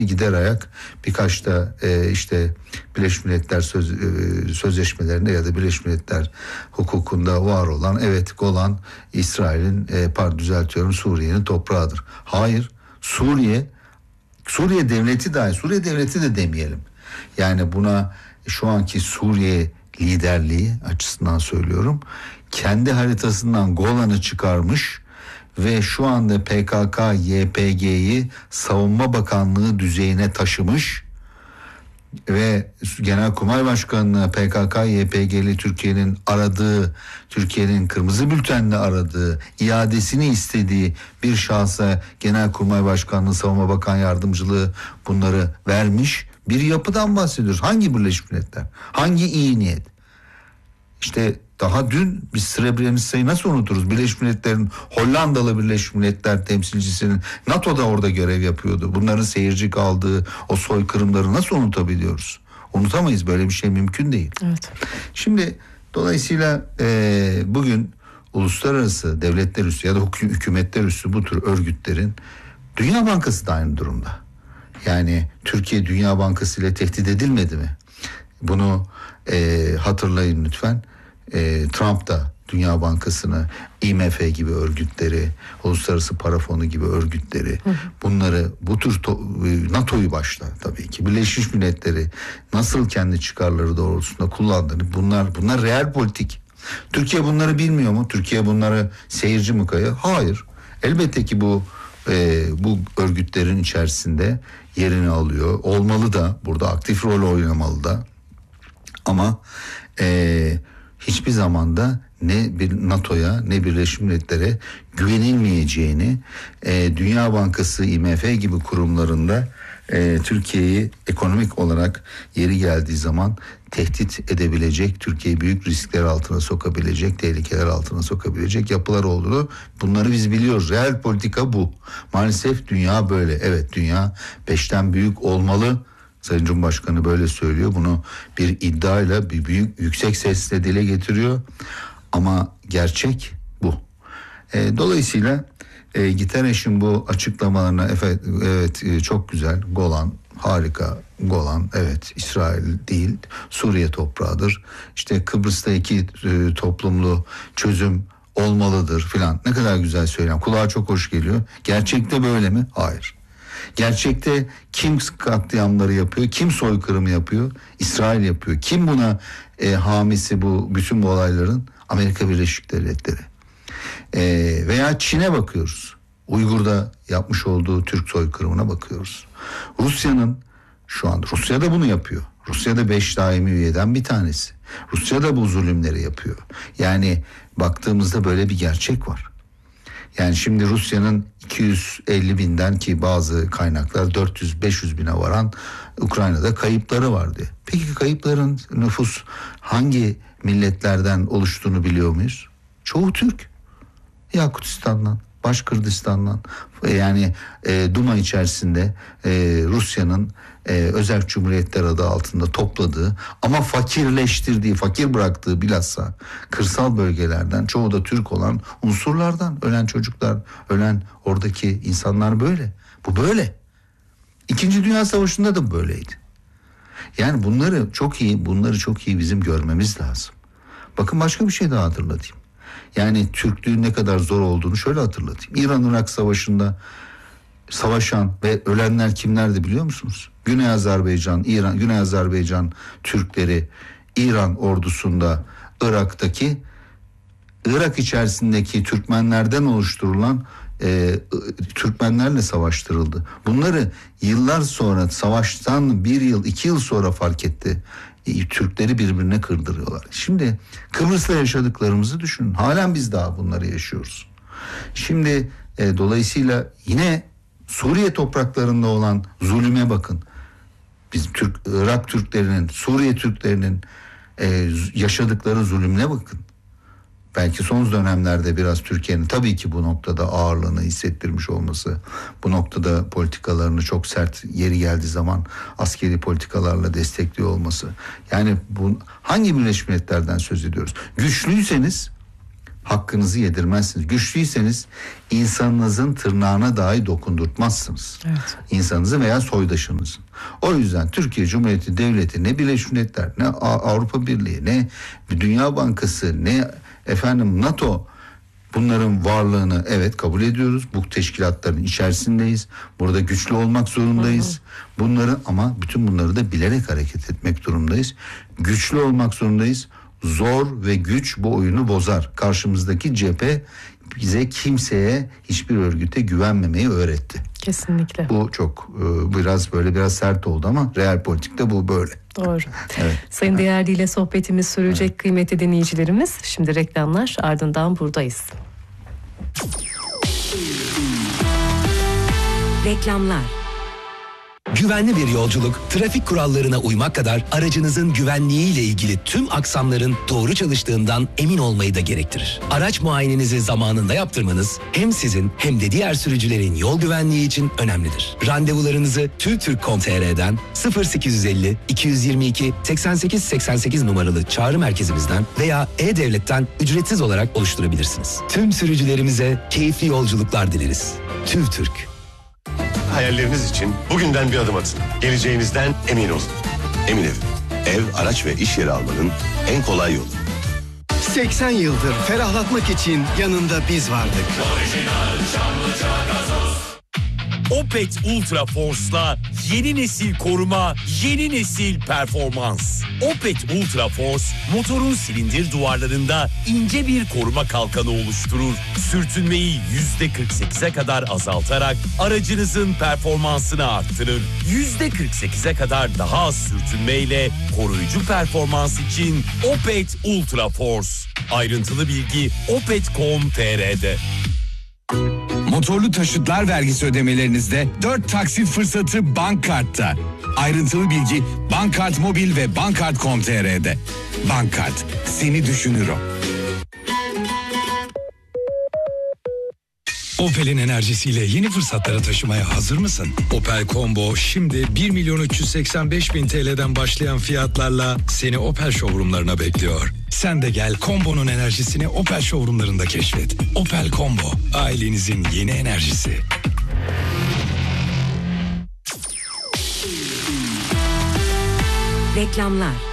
gider ayak birkaç da işte Birleşmiş Milletler sözleşmelerinde ya da Birleşmiş Milletler hukukunda var olan, evet, Golan İsrail'in Suriye'nin toprağıdır. Hayır, Suriye devleti dahi, Suriye devleti de demeyelim. Yani buna şu anki Suriye liderliği açısından söylüyorum, kendi haritasından Golan'ı çıkarmış ve şu anda PKK-YPG'yi Savunma Bakanlığı düzeyine taşımış ve Genelkurmay Başkanı'na PKK-YPG'li Türkiye'nin kırmızı bültenle aradığı, iadesini istediği bir şahsa Genelkurmay Başkanlığı, Savunma Bakan Yardımcılığı bunları vermiş bir yapıdan bahsediyoruz. Hangi Birleşmiş Milletler? Hangi iyi niyet? İşte daha dün biz Srebrenica'yı nasıl unuturuz? Birleşmiş Milletler'in Hollandalı Birleşmiş Milletler temsilcisinin NATO'da orada görev yapıyordu. Bunların seyirci kaldığı o soykırımları nasıl unutabiliyoruz? Unutamayız, böyle bir şey mümkün değil. Evet. Şimdi dolayısıyla bugün uluslararası devletler üstü ya da hükümetler üstü bu tür örgütlerin, Dünya Bankası da aynı durumda. Yani Türkiye Dünya Bankası ile tehdit edilmedi mi? Bunu hatırlayın lütfen. Trump da Dünya Bankası'nı, IMF gibi örgütleri, Uluslararası Para Fonu gibi örgütleri, bunları, bu tür NATO'yu başta tabii ki, Birleşmiş Milletleri nasıl kendi çıkarları doğrultusunda kullandığını, bunlar real politik. Türkiye bunları bilmiyor mu? Türkiye bunları seyirci mi kayıyor? Hayır. Elbette ki bu örgütlerin içerisinde yerini alıyor. Olmalı da, burada aktif rol oynamalı da. Ama hiçbir zamanda ne bir NATO'ya ne Birleşmiş Milletler'e güvenilmeyeceğini, Dünya Bankası, IMF gibi kurumlarında Türkiye'yi ekonomik olarak yeri geldiği zaman tehdit edebilecek, Türkiye'yi büyük riskler altına sokabilecek, tehlikeler altına sokabilecek yapılar olduğunu, bunları biz biliyoruz. Real politika bu. Maalesef dünya böyle. Evet, dünya 5'ten büyük olmalı. Sayın Cumhurbaşkanı böyle söylüyor. Bunu bir iddiayla, bir büyük yüksek sesle dile getiriyor. Ama gerçek bu. Dolayısıyla Guterres'in bu açıklamalarına evet, çok güzel. Golan harika. Golan evet İsrail değil, Suriye toprağıdır. İşte Kıbrıs'ta iki toplumlu çözüm olmalıdır filan. Ne kadar güzel söylem. Kulağa çok hoş geliyor. Gerçekte böyle mi? Hayır. Gerçekte kim katliamları yapıyor? Kim soykırımı yapıyor? İsrail yapıyor. Kim buna hamisi bütün bu olayların? Amerika Birleşik Devletleri. Veya Çin'e bakıyoruz. Uygur'da yapmış olduğu Türk soykırımına bakıyoruz. Rusya da bunu yapıyor. Rusya da 5 daimi üyeden bir tanesi. Rusya da bu zulümleri yapıyor. Yani baktığımızda böyle bir gerçek var. Yani şimdi Rusya'nın 250 binden, ki bazı kaynaklar 400-500 bine varan Ukrayna'da kayıpları vardı. Peki kayıpların nüfus hangi milletlerden oluştuğunu biliyor muyuz? Çoğu Türk. Yakutistan'dan, Başkırdistan'dan, yani Duma içerisinde Rusya'nın özel cumhuriyetler adı altında topladığı ama fakir bıraktığı bilhassa kırsal bölgelerden, çoğu da Türk olan unsurlardan ölen çocuklar, ölen oradaki insanlar böyle. Bu böyle. İkinci Dünya Savaşı'nda da böyleydi. Yani bunları çok iyi bizim görmemiz lazım. Bakın başka bir şey daha hatırlatayım. Yani Türklüğün ne kadar zor olduğunu şöyle hatırlatayım. İran-Irak Savaşı'nda savaşan ve ölenler kimlerdi biliyor musunuz? Güney Azerbaycan Türkleri İran ordusunda Irak içerisindeki Türkmenlerden oluşturulan Türkmenlerle savaştırıldı. Bunları yıllar sonra, savaştan 1 yıl 2 yıl sonra fark etti. Türkleri birbirine kırdırıyorlar. Şimdi Kıbrıs'ta yaşadıklarımızı düşünün. Halen biz daha bunları yaşıyoruz. Şimdi dolayısıyla yine Suriye topraklarında olan zulüme bakın. Biz Irak Türklerinin, Suriye Türklerinin yaşadıkları zulümle bakın. Belki son dönemlerde biraz Türkiye'nin tabii ki bu noktada ağırlığını hissettirmiş olması, bu noktada politikalarını çok sert, yeri geldiği zaman askeri politikalarla destekliyor olması. Yani bu hangi Birleşmiş Milletler'den söz ediyoruz? Güçlüyseniz hakkınızı yedirmezsiniz. Güçlüyseniz insanınızın tırnağına dahi dokundurtmazsınız. Evet. İnsanınızı veya soydaşınızın. O yüzden Türkiye Cumhuriyeti Devleti ne Birleşmiş Milletler, ne Avrupa Birliği, ne Dünya Bankası, ne NATO, bunların varlığını evet kabul ediyoruz. Bu teşkilatların içerisindeyiz. Burada güçlü olmak zorundayız. Ama bütün bunları da bilerek hareket etmek durumundayız. Güçlü olmak zorundayız. Zor ve güç bu oyunu bozar. Karşımızdaki cephe bize, kimseye, hiçbir örgüte güvenmemeyi öğretti. Kesinlikle. Bu çok biraz sert oldu ama real politikte bu böyle. Doğru. Evet. Sayın Değerli ile sohbetimiz sürecek kıymetli dinleyicilerimiz. Şimdi reklamlar, ardından buradayız. Reklamlar. Güvenli bir yolculuk, trafik kurallarına uymak kadar aracınızın güvenliğiyle ilgili tüm aksamların doğru çalıştığından emin olmayı da gerektirir. Araç muayenenizi zamanında yaptırmanız hem sizin hem de diğer sürücülerin yol güvenliği için önemlidir. Randevularınızı TÜVTÜRK.com.tr'den 0850 222 88 88 numaralı çağrı merkezimizden veya E-Devlet'ten ücretsiz olarak oluşturabilirsiniz. Tüm sürücülerimize keyifli yolculuklar dileriz. TÜVTÜRK. Hayalleriniz için bugünden bir adım atın. Geleceğinizden emin olun. Emin Ev, araç ve iş yeri almanın en kolay yolu. 80 yıldır ferahlatmak için yanında biz vardık. Opet Ultra Force'la yeni nesil koruma, yeni nesil performans. Opet Ultra Force, motorun silindir duvarlarında ince bir koruma kalkanı oluşturur. Sürtünmeyi %48'e kadar azaltarak aracınızın performansını arttırır. %48'e kadar daha az sürtünmeyle koruyucu performans için Opet Ultra Force. Ayrıntılı bilgi opet.com.tr'de. Motorlu taşıtlar vergisi ödemelerinizde 4 taksit fırsatı Bankkart'ta. Ayrıntılı bilgi Bankkart Mobil ve Bankkart.com.tr'de. Bankkart, seni düşünür o. Opel'in enerjisiyle yeni fırsatlara taşımaya hazır mısın? Opel Combo şimdi 1.385.000 TL'den başlayan fiyatlarla seni Opel showroomlarına bekliyor. Sen de gel Combo'nun enerjisini Opel showroomlarında keşfet. Opel Combo, ailenizin yeni enerjisi. Reklamlar.